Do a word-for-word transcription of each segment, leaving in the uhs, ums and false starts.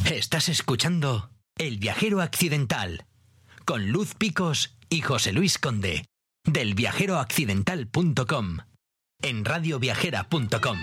Estás escuchando El Viajero Accidental con Luz Picos y José Luis Conde del viajero accidental punto com en radio viajera punto com.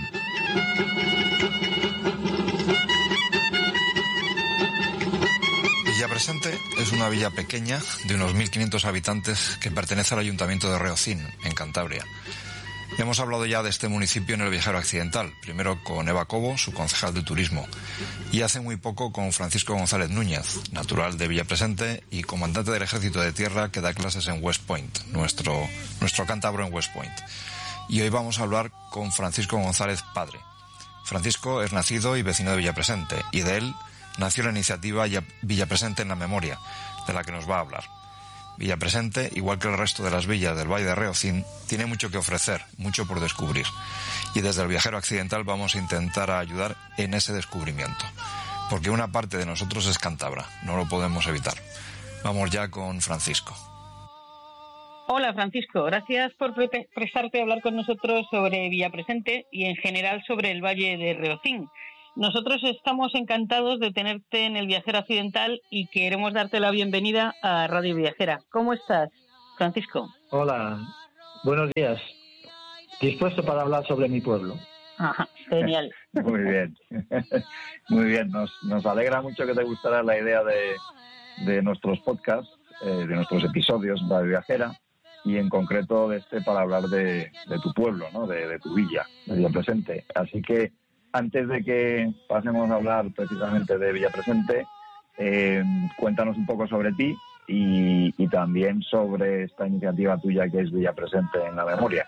Villapresente es una villa pequeña de unos mil quinientos habitantes que pertenece al Ayuntamiento de Reocín, en Cantabria. Hemos hablado ya de este municipio en El Viajero Accidental, primero con Eva Cobo, su concejal de turismo, y hace muy poco con Francisco González Núñez, natural de Villapresente y comandante del Ejército de Tierra que da clases en West Point, nuestro, nuestro cántabro en West Point. Y hoy vamos a hablar con Francisco González padre. Francisco es nacido y vecino de Villapresente, y de él nació la iniciativa Villapresente en la Memoria, de la que nos va a hablar. Villapresente, igual que el resto de las villas del Valle de Reocín, tiene mucho que ofrecer, mucho por descubrir. Y desde El Viajero Accidental vamos a intentar ayudar en ese descubrimiento. Porque una parte de nosotros es cántabra, no lo podemos evitar. Vamos ya con Francisco. Hola Francisco, gracias por pre- prestarte a hablar con nosotros sobre Villapresente y en general sobre el Valle de Reocín. Nosotros estamos encantados de tenerte en El Viajero Accidental y queremos darte la bienvenida a Radio Viajera. ¿Cómo estás, Francisco? Hola, buenos días. Dispuesto para hablar sobre mi pueblo. Ajá, genial. Muy bien, muy bien. Nos, nos alegra mucho que te gustara la idea de, de nuestros podcasts, eh, de nuestros episodios de Radio Viajera, y en concreto de este para hablar de, de tu pueblo, ¿no? de, de tu villa, de Villapresente. Así que antes de que pasemos a hablar precisamente de Villapresente, eh, cuéntanos un poco sobre ti y, y también sobre esta iniciativa tuya que es Villapresente en la Memoria.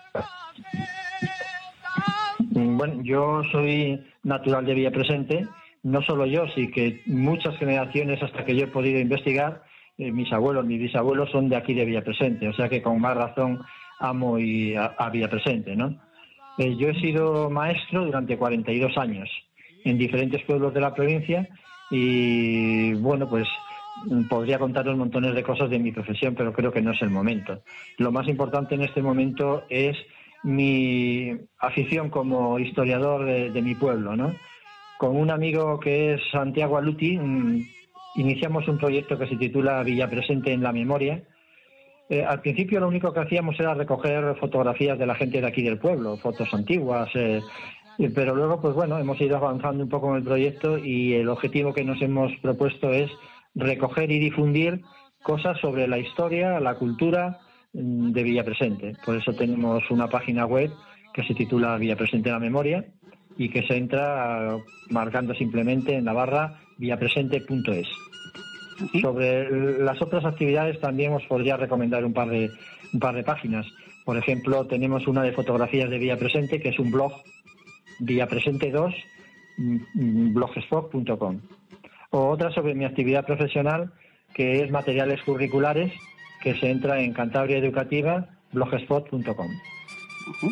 Bueno, yo soy natural de Villapresente, no solo yo, sí que muchas generaciones hasta que yo he podido investigar, eh, mis abuelos, mis bisabuelos son de aquí de Villapresente, o sea que con más razón amo y a, a Villapresente, ¿no? Eh, yo he sido maestro durante cuarenta y dos años en diferentes pueblos de la provincia y, bueno, pues podría contaros montones de cosas de mi profesión, pero creo que no es el momento. Lo más importante en este momento es mi afición como historiador de, de mi pueblo, ¿no? Con un amigo que es Santiago Aluti, mmm, iniciamos un proyecto que se titula Villapresente en la Memoria. Eh, al principio lo único que hacíamos era recoger fotografías de la gente de aquí del pueblo, fotos antiguas, eh, pero luego, pues bueno, hemos ido avanzando un poco en el proyecto y el objetivo que nos hemos propuesto es recoger y difundir cosas sobre la historia, la cultura mm, de Villapresente. Por eso tenemos una página web que se titula Villapresente en la Memoria y que se entra marcando simplemente en la barra villapresente punto es. ¿Sí? Sobre las otras actividades también os podría recomendar un par de un par de páginas. Por ejemplo, tenemos una de fotografías de Villapresente, que es un blog, villapresente dos blogspot punto com. O otra sobre mi actividad profesional, que es materiales curriculares, que se entra en Cantabria Educativa blogspot punto com. Uh-huh.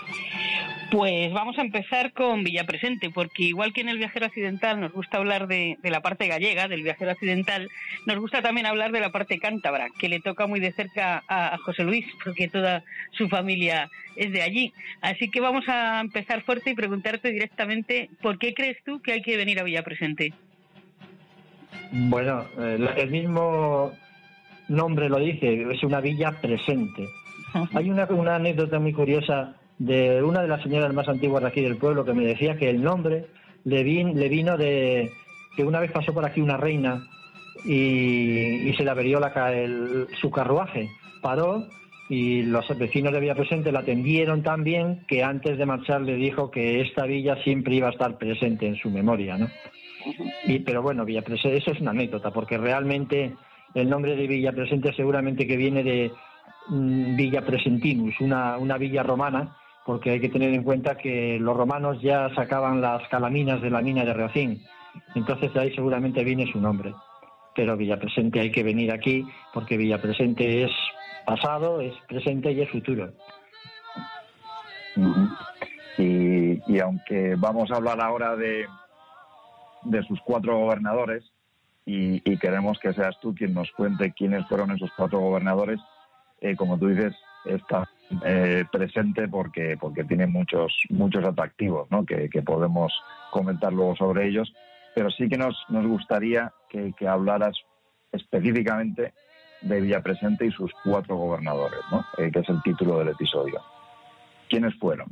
Pues vamos a empezar con Villapresente, porque igual que en El Viajero Accidental nos gusta hablar de, de la parte gallega, del Viajero Accidental, nos gusta también hablar de la parte cántabra, que le toca muy de cerca a, a José Luis, porque toda su familia es de allí. Así que vamos a empezar fuerte y preguntarte directamente, ¿por qué crees tú que hay que venir a Villapresente? Bueno, eh, el mismo nombre lo dice, es una villa presente. Hay una, una anécdota muy curiosa de una de las señoras más antiguas de aquí del pueblo que me decía que el nombre le, vin, le vino de que una vez pasó por aquí una reina y, y se le averió la, el, su carruaje, paró y los vecinos de Villapresente la atendieron tan bien que antes de marchar le dijo que esta villa siempre iba a estar presente en su memoria, ¿no? Y, pero bueno, Villapresente, eso es una anécdota, porque realmente el nombre de Villapresente seguramente que viene de mm, Villa Presentinus, una, una villa romana, porque hay que tener en cuenta que los romanos ya sacaban las calaminas de la mina de Reocín, entonces de ahí seguramente viene su nombre. Pero Villapresente hay que venir aquí, porque Villapresente es pasado, es presente y es futuro. Uh-huh. Y, y aunque vamos a hablar ahora de, de sus cuatro gobernadores, y, y queremos que seas tú quien nos cuente quiénes fueron esos cuatro gobernadores, eh, como tú dices, está eh, presente porque porque tiene muchos muchos atractivos, ¿no? que, que podemos comentar luego sobre ellos, pero sí que nos, nos gustaría que, que hablaras específicamente de Villapresente y sus cuatro gobernadores, ¿no? Eh, que es el título del episodio. ¿Quiénes fueron?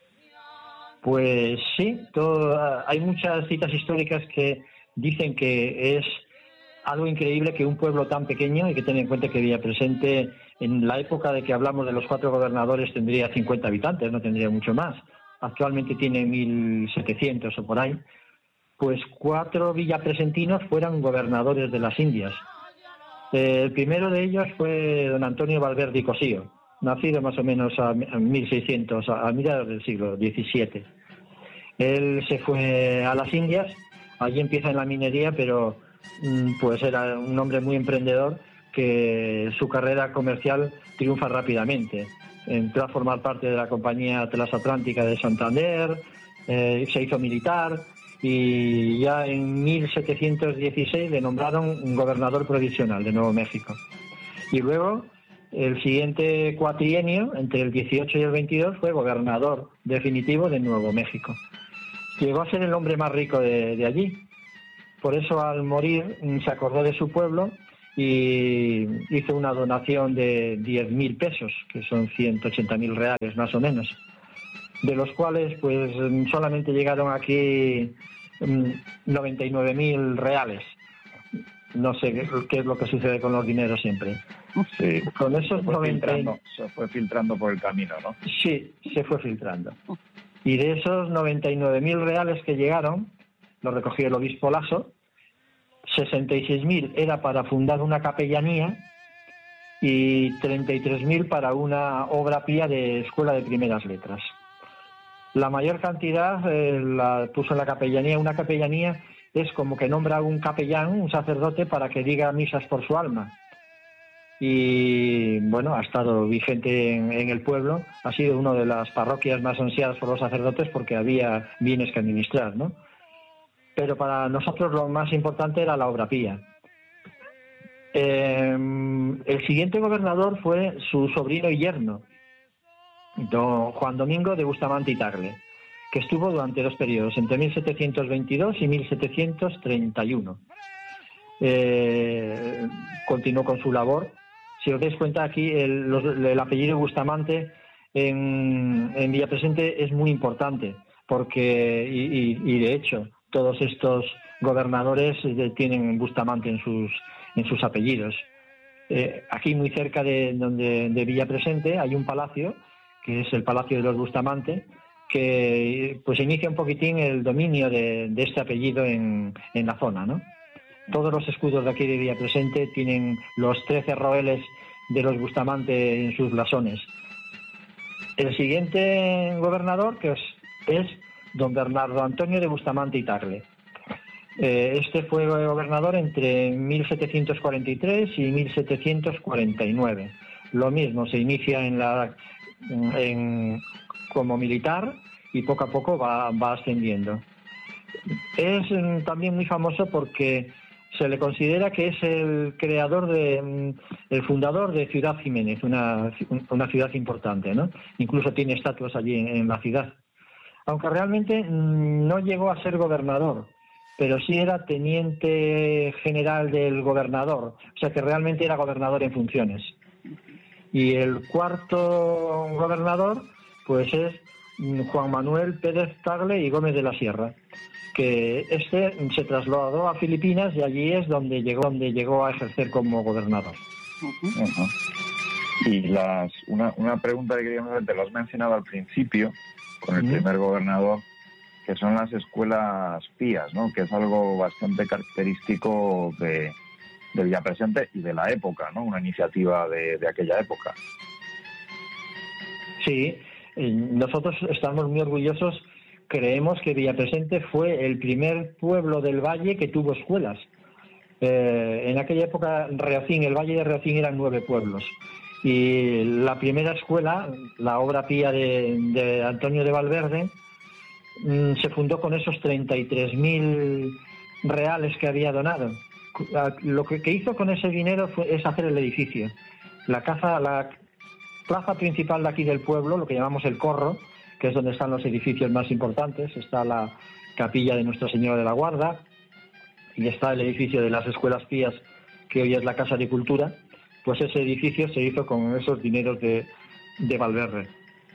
Pues sí, todo, hay muchas citas históricas que dicen que es algo increíble que un pueblo tan pequeño, hay que tener en cuenta que Villapresente, en la época de que hablamos de los cuatro gobernadores, tendría cincuenta habitantes, no tendría mucho más. Actualmente tiene mil setecientos o por ahí. Pues cuatro villapresentinos fueran gobernadores de las Indias. El primero de ellos fue don Antonio Valverde y Cosío, nacido más o menos a mil seiscientos, a mediados del siglo diecisiete. Él se fue a las Indias, allí empieza en la minería, pero pues era un hombre muy emprendedor que su carrera comercial triunfa rápidamente. Entró a formar parte de la compañía transatlántica de Santander, eh, se hizo militar y ya en mil setecientos dieciséis le nombraron gobernador provisional de Nuevo México. Y luego, el siguiente cuatrienio, entre el dieciocho y el veintidós, fue gobernador definitivo de Nuevo México. Llegó a ser el hombre más rico de, de allí. Por eso, al morir, se acordó de su pueblo y hizo una donación de diez mil pesos, que son ciento ochenta mil reales más o menos, de los cuales pues solamente llegaron aquí noventa y nueve mil reales. No sé qué, qué es lo que sucede con los dineros siempre. Sí, con esos se fue, noventa... filtrando, se fue filtrando por el camino, ¿no? Sí, se fue filtrando. Y de esos noventa y nueve mil reales que llegaron, lo recogió el obispo Lasso, sesenta y seis mil era para fundar una capellanía y treinta y tres mil para una obra pía de escuela de primeras letras. La mayor cantidad eh, la puso en la capellanía. Una capellanía es como que nombra a un capellán, un sacerdote, para que diga misas por su alma. Y bueno, ha estado vigente en, en el pueblo. Ha sido una de las parroquias más ansiadas por los sacerdotes porque había bienes que administrar, ¿no? Pero para nosotros lo más importante era la obra pía. Eh, el siguiente gobernador fue su sobrino y yerno, don Juan Domingo de Bustamante y Tagle, que estuvo durante dos periodos, entre mil setecientos veintidós y mil setecientos treinta y uno. Eh, continuó con su labor. Si os dais cuenta, aquí el, los, el apellido Bustamante en, en Villapresente es muy importante, porque y, y, y de hecho todos estos gobernadores tienen Bustamante en sus en sus apellidos. Eh, aquí muy cerca de donde de Villapresente hay un palacio, que es el Palacio de los Bustamante, que pues inicia un poquitín el dominio de, de este apellido en, en la zona, ¿no? Todos los escudos de aquí de Villapresente tienen los trece roeles de los Bustamante en sus blasones. El siguiente gobernador, que es, es don Bernardo Antonio de Bustamante y Tagle. Eh, este fue gobernador entre mil setecientos cuarenta y tres y mil setecientos cuarenta y nueve. Lo mismo, se inicia en la, en, como militar y poco a poco va, va ascendiendo. Es también muy famoso porque se le considera que es el creador de, el fundador de Ciudad Jiménez, una, una ciudad importante, ¿no? Incluso tiene estatuas allí en, en la ciudad. Aunque realmente no llegó a ser gobernador, pero sí era teniente general del gobernador, o sea que realmente era gobernador en funciones. Y el cuarto gobernador, pues es Juan Manuel Pérez Tagle y Gómez de la Sierra, que este se trasladó a Filipinas y allí es donde llegó, donde llegó a ejercer como gobernador. Uh-huh. Uh-huh. Y las, una, una pregunta que queríamos hacer, te lo has mencionado al principio, con el uh-huh. primer gobernador, que son las escuelas pías, ¿no? Que es algo bastante característico de, de Villapresente y de la época, ¿no? Una iniciativa de, de aquella época. Sí, nosotros estamos muy orgullosos. Creemos que Villapresente fue el primer pueblo del Valle que tuvo escuelas. Eh, en aquella época, Reocín, el Valle de Reocín eran nueve pueblos. Y la primera escuela, la obra pía de, de Antonio de Valverde, mmm, se fundó con esos treinta y tres mil reales que había donado. Lo que, que hizo con ese dinero fue, es hacer el edificio. La, casa, la plaza principal de aquí del pueblo, lo que llamamos el Corro, que es donde están los edificios más importantes, está la capilla de Nuestra Señora de la Guarda, y está el edificio de las Escuelas Pías, que hoy es la Casa de Cultura, pues ese edificio se hizo con esos dineros de, de Valverde.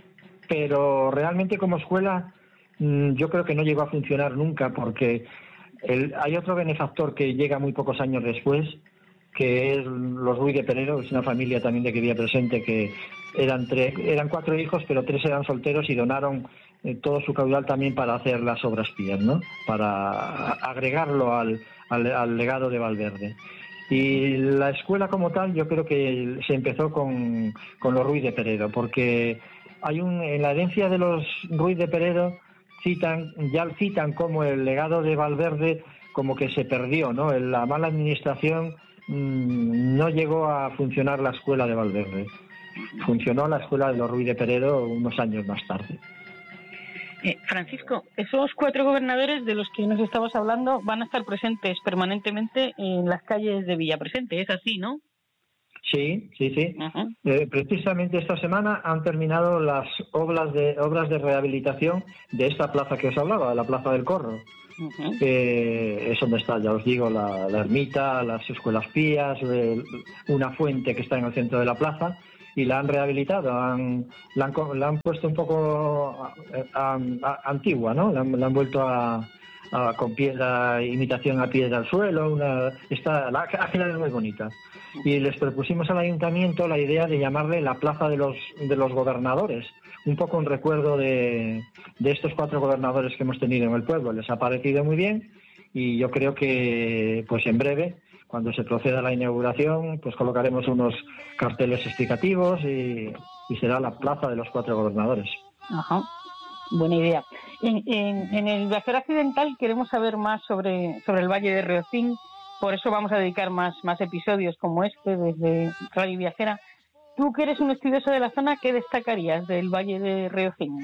Pero realmente como escuela yo creo que no llegó a funcionar nunca, porque el, hay otro benefactor que llega muy pocos años después, que es los Ruiz de Peredo, es una familia también de que había presente, que eran tres, eran cuatro hijos, pero tres eran solteros y donaron eh, todo su caudal también para hacer las obras pías, ¿no? Para agregarlo al, al, al legado de Valverde. Y la escuela como tal, yo creo que se empezó con, con los Ruiz de Peredo, porque hay un, en la herencia de los Ruiz de Peredo citan, ya citan como el legado de Valverde como que se perdió, ¿no? En la mala administración mmm, no llegó a funcionar la escuela de Valverde. Funcionó la escuela de los Ruiz de Peredo unos años más tarde. Eh, Francisco, esos cuatro gobernadores de los que nos estabas hablando van a estar presentes permanentemente en las calles de Villapresente, ¿es así, no? Sí, sí, sí. Uh-huh. Eh, precisamente esta semana han terminado las obras de obras de rehabilitación de esta plaza que os hablaba, de la Plaza del Corro. Uh-huh. Eh, es donde está, ya os digo, la, la ermita, las escuelas pías, eh, una fuente que está en el centro de la plaza, y la han rehabilitado, han, la, han, la han puesto un poco a, a, a, antigua, ¿no? La han, la han vuelto a, a con piedra, imitación a piedra al suelo, una, está, la ha quedado muy bonita. Y les propusimos al ayuntamiento la idea de llamarle la Plaza de los de los Gobernadores, un poco en recuerdo de, de estos cuatro gobernadores que hemos tenido en el pueblo. Les ha parecido muy bien y yo creo que pues en breve, cuando se proceda a la inauguración, pues colocaremos unos carteles explicativos y, y será la Plaza de los Cuatro Gobernadores. Ajá, buena idea. En, en, en el Viajero Accidental queremos saber más sobre, sobre el Valle de Reocín, por eso vamos a dedicar más, más episodios como este desde Radio Viajera. Tú que eres un estudioso de la zona, ¿qué destacarías del Valle de Reocín?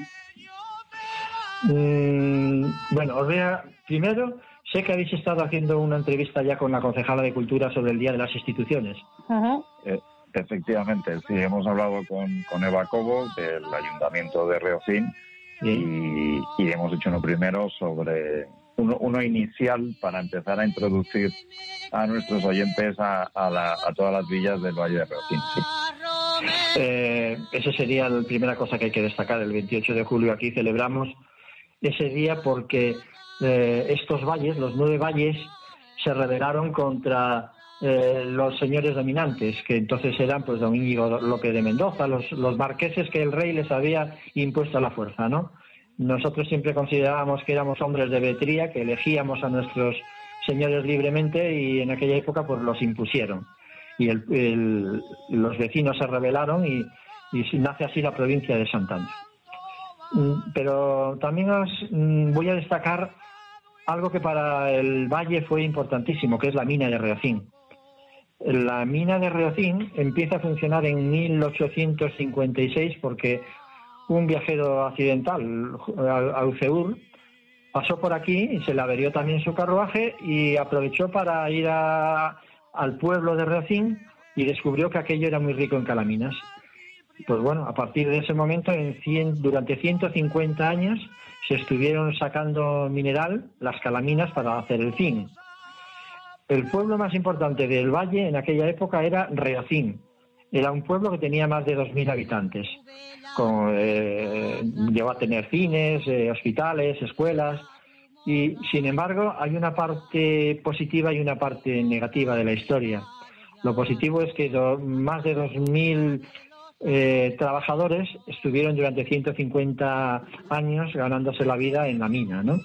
Mm, bueno, os voy a... Primero, sé que habéis estado haciendo una entrevista ya con la concejala de Cultura sobre el Día de las Instituciones. Uh-huh. Eh, efectivamente, sí, hemos hablado con, con Eva Cobo del Ayuntamiento de Reocín y, y hemos hecho uno primero sobre uno, uno inicial para empezar a introducir a nuestros oyentes a, a, la, a todas las villas del Valle de Reocín. Sí. Eh, esa sería la primera cosa que hay que destacar. El veintiocho de julio aquí celebramos ese día porque eh, estos valles, los nueve valles, se rebelaron contra eh, los señores dominantes, que entonces eran pues don Íñigo López de Mendoza, los, los marqueses que el rey les había impuesto a la fuerza, ¿no? Nosotros siempre considerábamos que éramos hombres de vetría, que elegíamos a nuestros señores libremente y en aquella época pues los impusieron. Y el, el, los vecinos se rebelaron y, y nace así la provincia de Santander. Pero también os voy a destacar algo que para el valle fue importantísimo, que es la mina de Reocín. La mina de Reocín empieza a funcionar en mil ochocientos cincuenta y seis porque un viajero accidental, Auceur, pasó por aquí y se le averió también su carruaje y aprovechó para ir a, al pueblo de Reocín y descubrió que aquello era muy rico en calaminas. Pues bueno, a partir de ese momento, en cien, durante ciento cincuenta años, se estuvieron sacando mineral, las calaminas, para hacer el zinc. El pueblo más importante del valle en aquella época era Reocín. Era un pueblo que tenía más de dos mil habitantes. Con, eh, llegó a tener cines, eh, hospitales, escuelas. Y, sin embargo, hay una parte positiva y una parte negativa de la historia. Lo positivo es que do, más de dos mil eh, trabajadores estuvieron durante ciento cincuenta años ganándose la vida en la mina, ¿no?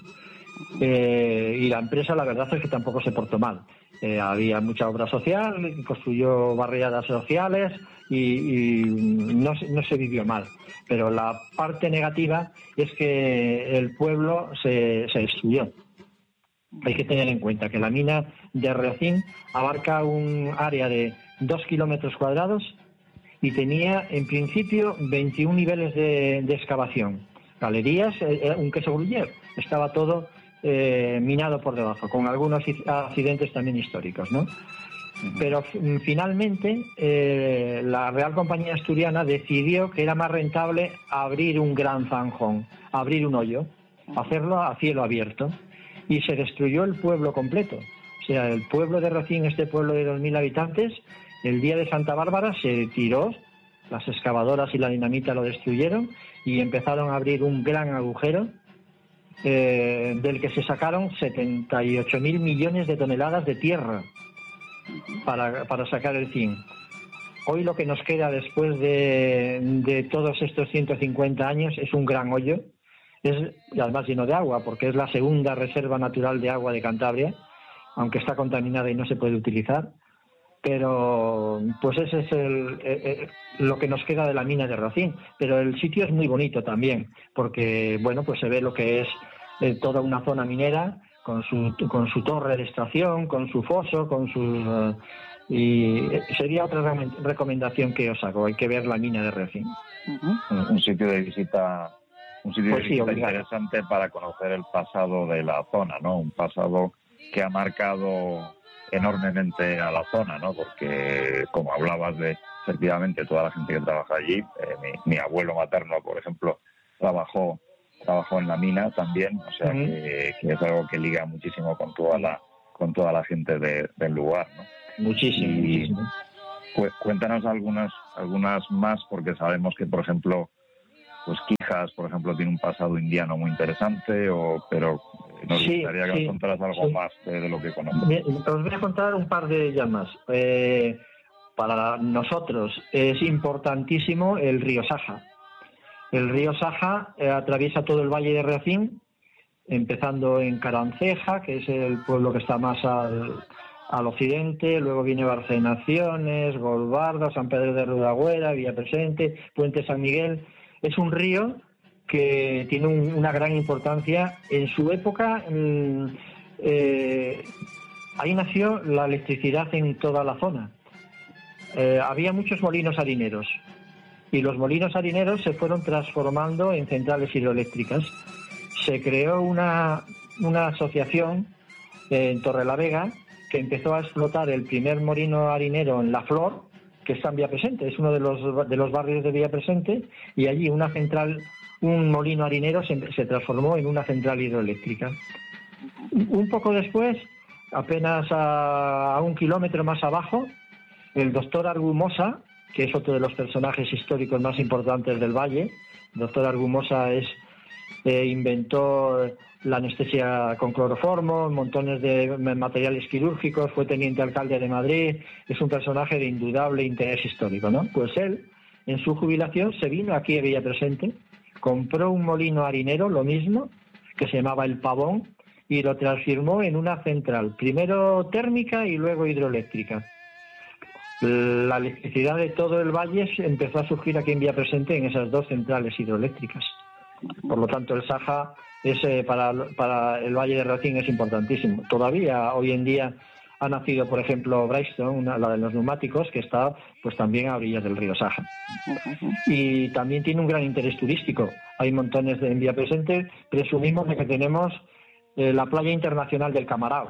Eh, y la empresa, la verdad es que tampoco se portó mal. Eh, había mucha obra social, construyó barriadas sociales y, y no, no se vivió mal. Pero la parte negativa es que el pueblo se, se destruyó. Hay que tener en cuenta que la mina de Reocín abarca un área de dos kilómetros cuadrados y tenía en principio veintiún niveles de, de excavación. Galerías, eh, un queso gruyer, estaba todo eh, minado por debajo, con algunos accidentes también históricos, ¿no? Pero finalmente eh, la Real Compañía Asturiana decidió que era más rentable abrir un gran zanjón, abrir un hoyo, hacerlo a cielo abierto, y se destruyó el pueblo completo. O sea, el pueblo de Rocín, este pueblo de dos mil habitantes, el día de Santa Bárbara se tiró, las excavadoras y la dinamita lo destruyeron y empezaron a abrir un gran agujero eh, del que se sacaron setenta y ocho mil millones de toneladas de tierra para, para sacar el zinc. Hoy lo que nos queda después de, de todos estos ciento cincuenta años es un gran hoyo, es además lleno de agua, porque es la segunda reserva natural de agua de Cantabria, aunque está contaminada y no se puede utilizar. Pero pues ese es el, el, lo que nos queda de la mina de Rocín. Pero el sitio es muy bonito también, porque bueno, pues se ve lo que es eh, toda una zona minera, con su, con su torre de extracción, con su foso, con sus... Uh, y sería otra recomendación que os hago, hay que ver la mina de Rocín. Uh-huh. Un, un sitio de visita, un sitio pues de sí, visita interesante para conocer el pasado de la zona, ¿no? Un pasado que ha marcado enormemente a la zona, ¿no? Porque, como hablabas de, efectivamente, toda la gente que trabaja allí, eh, mi, mi abuelo materno, por ejemplo, trabajó trabajó en la mina también, o sea, uh-huh. que, que es algo que liga muchísimo con toda la con toda la gente de, del lugar, ¿no? Muchísimo, y, muchísimo. Cu- cuéntanos algunas algunas más, porque sabemos que, por ejemplo, pues Quijas, por ejemplo, tiene un pasado indiano muy interesante, o pero nos sí, gustaría que sí, nos contaras algo sí. más de, de lo que conoces. Os voy a contar un par de ellas más. Eh, para nosotros es importantísimo el río Saja. El río Saja eh, atraviesa todo el valle de Rocín, empezando en Caranceja, que es el pueblo que está más al, al occidente, luego viene Barcenaciones, Golbardo, San Pedro de Rudagüera, Villapresente, Puente San Miguel. Es un río que tiene un, una gran importancia. En su época, mmm, eh, ahí nació la electricidad en toda la zona. Eh, había muchos molinos harineros y los molinos harineros se fueron transformando en centrales hidroeléctricas. Se creó una, una asociación en Torrelavega que empezó a explotar el primer molino harinero en La Flor, que está en Villapresente, es uno de los, de los barrios de Villapresente, y allí una central, un molino harinero se, se transformó en una central hidroeléctrica. Un poco después, apenas a, a un kilómetro más abajo, el doctor Argumosa, que es otro de los personajes históricos más importantes del valle. El doctor Argumosa es, eh, inventó la anestesia con cloroformo, montones de materiales quirúrgicos, fue teniente alcalde de Madrid, es un personaje de indudable interés histórico, ¿no? Pues él, en su jubilación, se vino aquí a Villapresente, compró un molino harinero, lo mismo, que se llamaba El Pavón, y lo transformó en una central, primero térmica y luego hidroeléctrica. La electricidad de todo el valle empezó a surgir aquí en Villapresente en esas dos centrales hidroeléctricas. Por lo tanto, el Saja es, eh, para, para el Valle de Rocín es importantísimo. Todavía hoy en día ha nacido, por ejemplo, Bristol, una, la de los neumáticos, que está pues también a orillas del río Saja. Y también tiene un gran interés turístico. Hay montones de en Villapresente. Presumimos de que tenemos eh, la playa internacional del Camarao.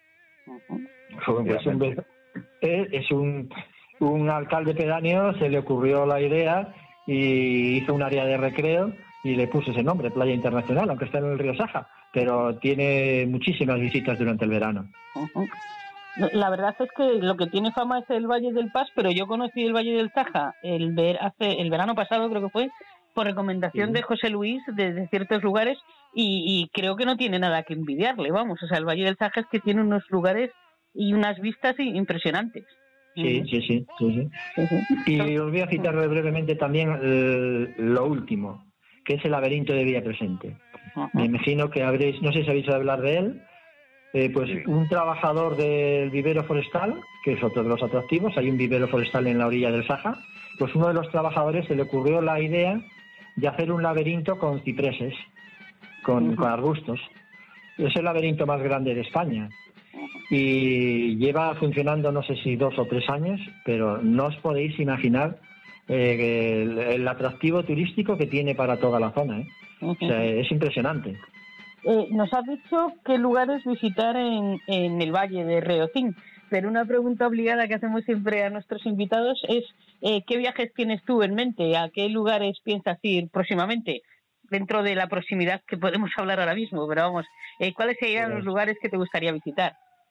Es un, es un, un alcalde pedáneo, se le ocurrió la idea y hizo un área de recreo y le puso ese nombre, Playa Internacional, aunque está en el río Saja, pero tiene muchísimas visitas durante el verano. Uh-huh. La verdad es que lo que tiene fama es el Valle del Paz, pero yo conocí el Valle del Saja el, ver, hace, el verano pasado, creo que fue, por recomendación sí. de José Luis desde ciertos lugares y, y creo que no tiene nada que envidiarle, vamos, o sea, el Valle del Saja es que tiene unos lugares y unas vistas impresionantes. Sí, sí, sí, sí, sí. sí. Y os voy a citar brevemente también eh, lo último, que es el laberinto de Villapresente. Uh-huh. Me imagino que habréis, no sé si habéis hablar de él, eh, pues sí. un trabajador del vivero forestal, que es otro de los atractivos, hay un vivero forestal en la orilla del Saja, pues uno de los trabajadores se le ocurrió la idea de hacer un laberinto con cipreses, con, uh-huh. con arbustos. Es el laberinto más grande de España. Y lleva funcionando no sé si dos o tres años, pero no os podéis imaginar eh, el, el atractivo turístico que tiene para toda la zona, ¿eh? Uh-huh. O sea, es impresionante. Eh, nos has dicho qué lugares visitar en, en el Valle de Rocín, pero una pregunta obligada que hacemos siempre a nuestros invitados es eh, ¿qué viajes tienes tú en mente? ¿A qué lugares piensas ir próximamente? Dentro de la proximidad que podemos hablar ahora mismo, pero vamos, eh, ¿cuáles serían pues, los lugares que te gustaría visitar?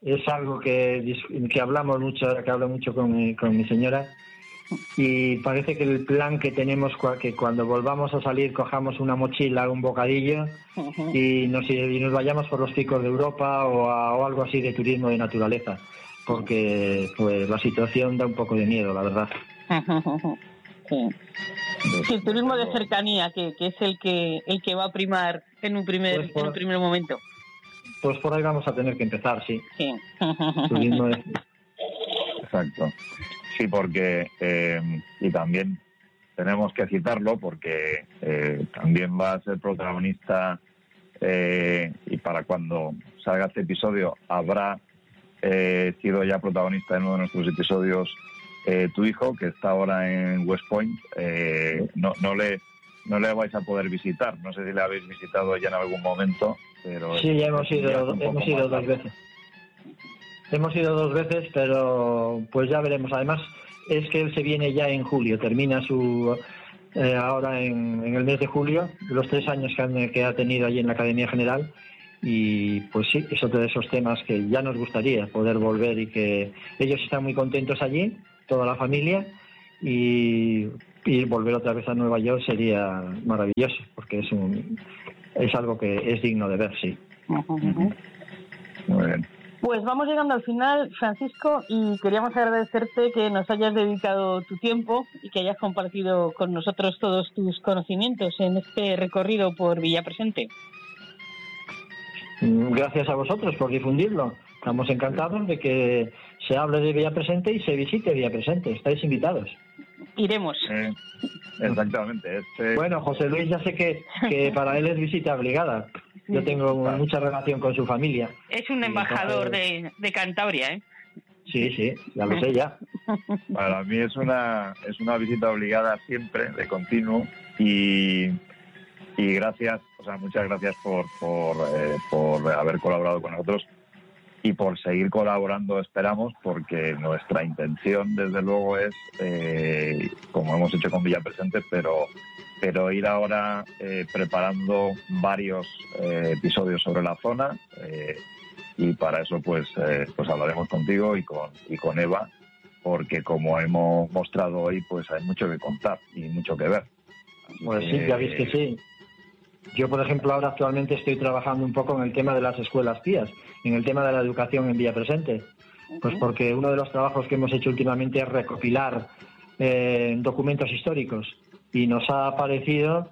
es algo que, que hablamos mucho, que hablo mucho con mi, con mi señora, y parece que el plan que tenemos, que cuando volvamos a salir cojamos una mochila, un bocadillo uh-huh. y, nos, y nos vayamos por los picos de Europa o, a, o algo así de turismo de naturaleza, porque pues la situación da un poco de miedo, la verdad. Sí. Sí, el turismo de cercanía, que, que es el que el que va a primar en un primer pues por, en un primer momento. Pues por ahí vamos a tener que empezar, sí. Sí. Turismo de... Exacto. Sí, porque eh, y también tenemos que citarlo porque eh, también va a ser protagonista eh, y para cuando salga este episodio habrá eh, sido ya protagonista en uno de nuestros episodios. Eh, tu hijo, que está ahora en West Point, eh, no, no le no le vais a poder visitar. No sé si le habéis visitado ya en algún momento, pero sí, ya hemos ido, hemos ido dos veces. Hemos ido dos veces, pero pues ya veremos. Además, es que él se viene ya en julio, termina su eh, ahora en, en el mes de julio, los tres años que, han, que ha tenido allí en la Academia General. Y pues sí, es otro de esos temas que ya nos gustaría poder volver y que ellos están muy contentos allí, toda la familia, y, y volver otra vez a Nueva York sería maravilloso, porque es un es algo que es digno de ver, sí. Uh-huh. Muy bien. Pues vamos llegando al final, Francisco, y queríamos agradecerte que nos hayas dedicado tu tiempo y que hayas compartido con nosotros todos tus conocimientos en este recorrido por Villapresente. Gracias a vosotros por difundirlo. Estamos encantados de que se hable de Villapresente y se visite Villapresente. Estáis invitados. Iremos. Eh, exactamente. Este... Bueno, José Luis ya sé que, que para él es visita obligada. Yo tengo mucha relación con su familia. Es un embajador entonces... de, de Cantabria, ¿eh? Sí, sí, ya lo sé ya. Para mí es una es una visita obligada siempre, de continuo, y, y gracias, o sea, muchas gracias por por, eh, por haber colaborado con nosotros y por seguir colaborando, esperamos, porque nuestra intención, desde luego, es, eh, como hemos hecho con Villapresente, pero pero ir ahora eh, preparando varios eh, episodios sobre la zona, eh, y para eso pues eh, pues hablaremos contigo y con y con Eva, porque como hemos mostrado hoy, pues hay mucho que contar y mucho que ver. Pues sí, ya veis que sí. Yo, por ejemplo, ahora actualmente estoy trabajando un poco en el tema de las escuelas pías, en el tema de la educación en Villapresente, pues porque uno de los trabajos que hemos hecho últimamente es recopilar eh, documentos históricos, y nos ha aparecido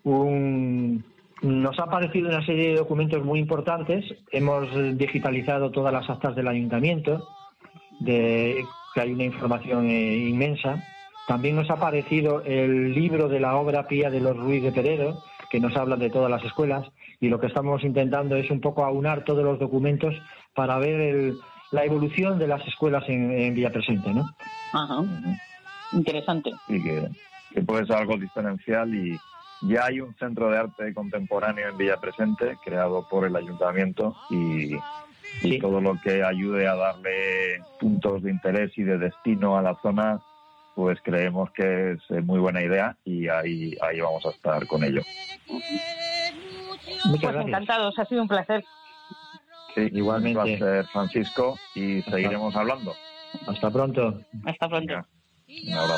un nos ha aparecido una serie de documentos muy importantes. Hemos digitalizado todas las actas del ayuntamiento, de que hay una información eh, inmensa. También nos ha aparecido el libro de la obra pía de los Ruiz de Peredo, que nos habla de todas las escuelas, y lo que estamos intentando es un poco aunar todos los documentos para ver el, la evolución de las escuelas en, en Villapresente, ¿no? Ajá. Interesante. Y que, que puede ser algo diferencial, y ya hay un centro de arte contemporáneo en Villapresente creado por el ayuntamiento, y, y sí. todo lo que ayude a darle puntos de interés y de destino a la zona, pues creemos que es muy buena idea, y ahí ahí vamos a estar con ello. Muchas pues gracias. Encantados, ha sido un placer. Sí, igualmente. Un placer, Francisco, y seguiremos hablando. Hasta pronto. Hasta pronto. Un abrazo.